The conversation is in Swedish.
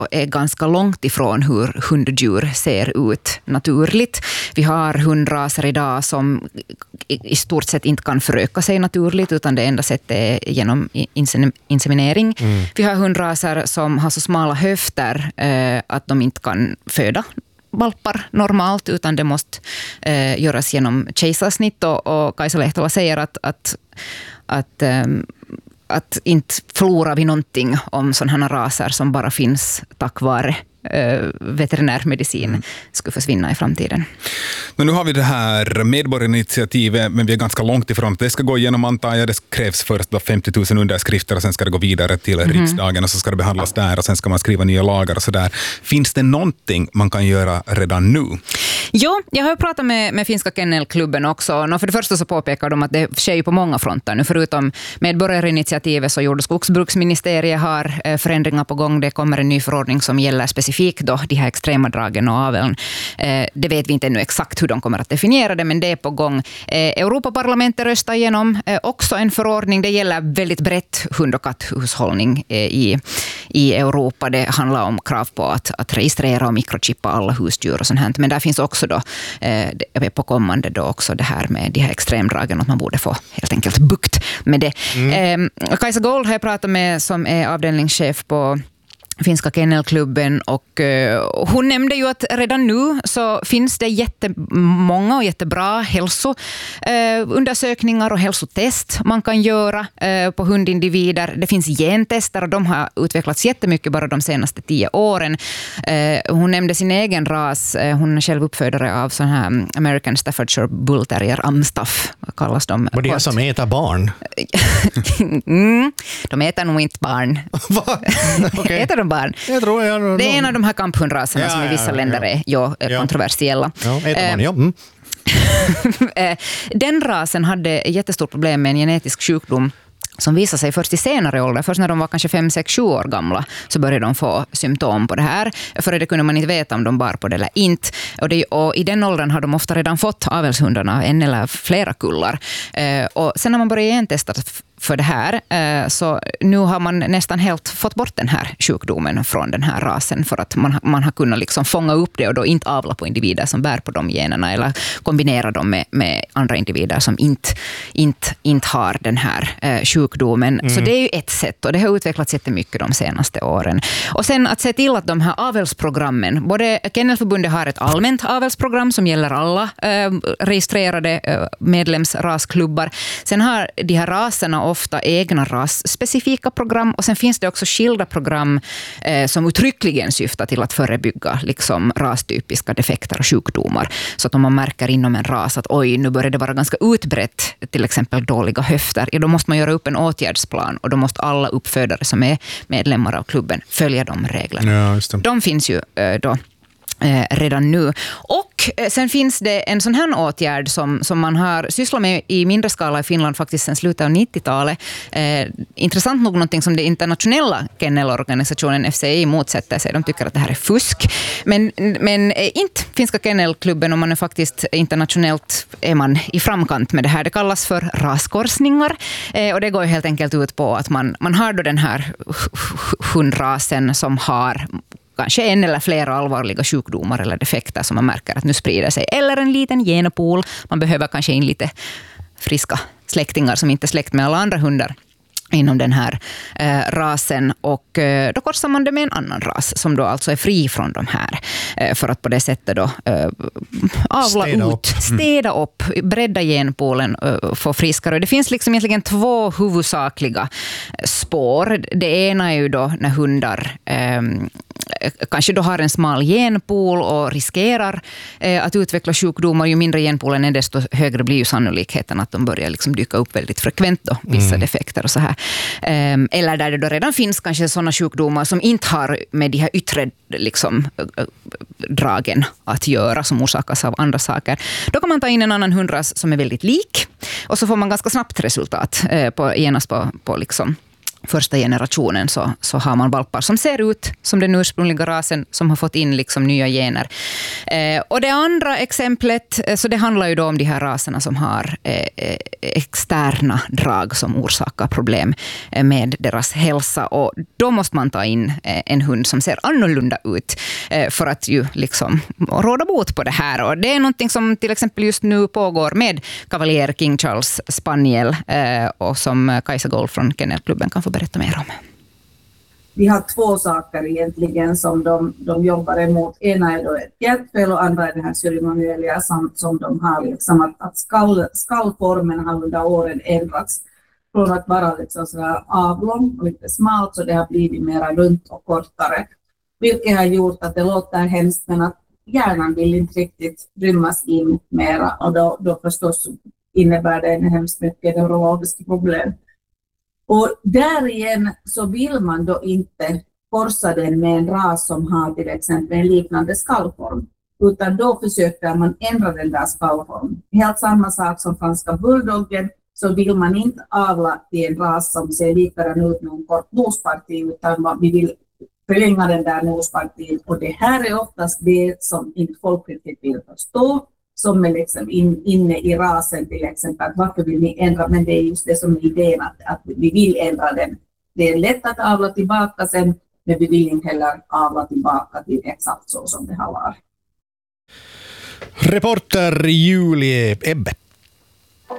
är ganska långt ifrån hur hunddjur ser ut naturligt. Vi har hundraser idag som i stort sett inte kan föröka sig naturligt, utan det enda sättet är genom inseminering. Vi har hundraser som har så smala höfter att de inte kan föda valpar normalt, utan det måste göras genom kejsarsnitt, och Kajsa Lehtola säger att inte förlorar vi någonting om sådana raser som bara finns tack vare veterinärmedicin skulle försvinna i framtiden. Men nu har vi det här medborgarinitiativet, men vi är ganska långt ifrån att det ska gå igenom, antar jag. Det krävs först 50 000 underskrifter och sen ska det gå vidare till riksdagen och så ska det behandlas där och sen ska man skriva nya lagar och sådär. Finns det någonting man kan göra redan nu? Ja, jag har pratat med Finska Kennelklubben också. För det första så påpekar de att det sker på många fronter. Nu förutom medborgarinitiativet så gjorde skogsbruksministeriet har förändringar på gång. Det kommer en ny förordning som gäller specifikt då de här extrema dragen och aveln. Det vet vi inte ännu exakt hur de kommer att definiera det, men det är på gång. Europaparlamentet röstar igenom också en förordning. Det gäller väldigt brett hund- och katthushållning i Europa. Det handlar om krav på att registrera och mikrochippa alla husdjur och sånt här. Men där finns också då på kommande då också det här med de här extremdragen, att man borde få helt enkelt bukt med det. Kajsa Gold har jag pratat med, som är avdelningschef på Finska Kennelklubben, och hon nämnde ju att redan nu så finns det jättemånga och jättebra hälsoundersökningar och hälsotest man kan göra på hundindivider. Det finns gentester och de har utvecklats jättemycket bara de senaste 10 åren. Hon nämnde sin egen ras. Hon är själv uppfödare av sån här American Staffordshire Bull Terrier, Amstaff kallas de. Och det är som äter barn? De äter nog inte barn. Okay. Äter de barn? Jag tror det är en av de här kamphundraserna som i vissa länder är kontroversiella. Äter man, Den rasen hade ett jättestort problem med en genetisk sjukdom som visar sig först i senare ålder. Först när de var kanske 5, 6, 7 år gamla så började de få symptom på det här. För det kunde man inte veta om de bar på det eller inte. Och i den åldern har de ofta redan fått avelshundarna, en eller flera kullar. Och sen när man började gentesta för det här, så nu har man nästan helt fått bort den här sjukdomen från den här rasen, för att man har kunnat liksom fånga upp det och då inte avla på individer som bär på de generna eller kombinera dem med andra individer som inte har den här sjukdomen. Så det är ju ett sätt, och det har utvecklats jättemycket de senaste åren. Och sen att se till att de här avelsprogrammen, både Kennelförbundet har ett allmänt avelsprogram som gäller alla registrerade medlemsrasklubbar. Sen har de här raserna ofta egna rasspecifika program, och sen finns det också skilda program som uttryckligen syftar till att förebygga liksom rastypiska defekter och sjukdomar. Så att om man märker inom en ras att oj, nu börjar det vara ganska utbrett till exempel dåliga höfter, då måste man göra upp en åtgärdsplan, och då måste alla uppfödare som är medlemmar av klubben följa de reglerna. Ja, just det. De finns ju då redan nu. Och sen finns det en sån här åtgärd som man har sysslat med i mindre skala i Finland faktiskt sedan slutet av 90-talet. Intressant nog någonting som det internationella kennelorganisationen FCI motsätter sig. De tycker att det här är fusk. Men inte Finska Kennelklubben, och man är faktiskt internationellt är man i framkant med det här. Det kallas för raskorsningar. Och det går helt enkelt ut på att man har då den här hundrasen som har kanske en eller flera allvarliga sjukdomar eller defekter som man märker att nu sprider sig. Eller en liten genpool. Man behöver kanske in lite friska släktingar som inte är släkt med alla andra hundar inom den här rasen, och då korsar man det med en annan ras som då alltså är fri från de här, för att på det sättet då avla städa upp, bredda genpoolen, få friskare. Det finns liksom egentligen 2 huvudsakliga spår. Det ena är ju då när hundar kanske då har en smal genpool och riskerar att utveckla sjukdomar. Ju mindre genpoolen är, desto högre blir ju sannolikheten att de börjar liksom dyka upp väldigt frekvent då, vissa defekter och så här. Eller där det då redan finns kanske sådana sjukdomar som inte har med de här yttre liksom dragen att göra, som orsakas av andra saker. Då kan man ta in en annan hundras som är väldigt lik, och så får man ganska snabbt resultat genast på liksom första generationen så har man valpar som ser ut som den ursprungliga rasen, som har fått in liksom nya gener. Och det andra exemplet, så det handlar ju då om de här raserna som har externa drag som orsakar problem med deras hälsa, och då måste man ta in en hund som ser annorlunda ut för att ju liksom råda bot på det här. Och det är någonting som till exempel just nu pågår med Cavalier King Charles Spaniel, och som Kajsa Gold från Kennelklubben kan få berätta mer om. Vi har två saker egentligen som de jobbar emot. Ena är då ett hjärtfel och andra är det här ceremoniella som de har liksom att skallformen har under åren ändrats från att vara liksom sådär avlång och lite smalt, så det har blivit mera runt och kortare. Vilket har gjort att det låter hemskt, men att hjärnan vill inte riktigt rymmas in mera, och då förstås innebär det en hemskt mycket neurologiska problem. Och där igen så vill man då inte korsa den med en ras som har till exempel en liknande skallform, utan då försöker man ändra den där skallformen. Helt samma sak som franska bulldoggen, så vill man inte avla till en ras som ser likadant ut med en kort nosparti, utan vi vill förlänga den där nospartiet. Och det här är oftast det som inte folk riktigt vill förstå, som är liksom inne i rasen till exempel. Att varför vill ni ändra? Men det är just det som är idén, att vi vill ändra den. Det är lätt att avla tillbaka sen, men vi vill inte heller avla tillbaka till exakt så som det har varit. Reporter Julie Ebbe.